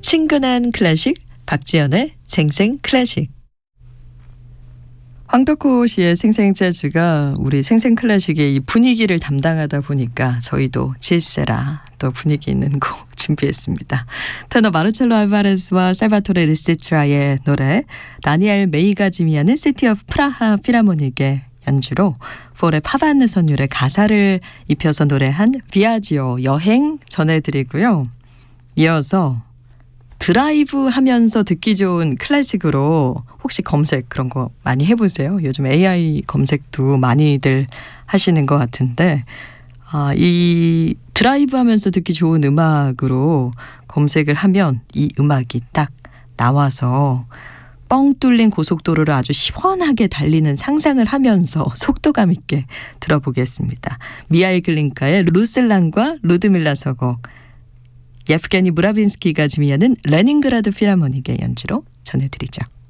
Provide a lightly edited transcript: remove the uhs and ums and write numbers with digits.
친근한 클래식 박지연의 생생 클래식. 황덕호 씨의 생생 재즈가 우리 생생 클래식의 이 분위기를 담당하다 보니까 저희도 질세라 또 분위기 있는 곡 준비했습니다. 테너 마르첼로 알바레스와 살바토레 리스트라의 노래 다니엘 메이가지미아는 시티 오브 프라하 필하모닉의 연주로 폴의 파반느 선율의 가사를 입혀서 노래한 비아지오 여행 전해드리고요. 이어서 드라이브 하면서 듣기 좋은 클래식으로 혹시 검색 그런 거 많이 해보세요. 요즘 AI 검색도 많이들 하시는 것 같은데 이 드라이브 하면서 듣기 좋은 음악으로 검색을 하면 이 음악이 딱 나와서 뻥 뚫린 고속도로를 아주 시원하게 달리는 상상을 하면서 속도감 있게 들어보겠습니다. 미하일 글린카의 루슬란과 루드밀라 서곡, 예프게니 무라빈스키가 지휘하는 레닌그라드 필하모닉의 연주로 전해드리죠.